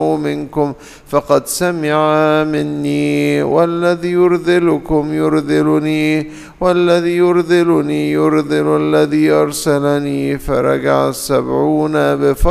منكم فقد سمع مني، والذي يرذلكم يرذلني، والذي يرذلني يرذل الذي أرسلني. فرجع 70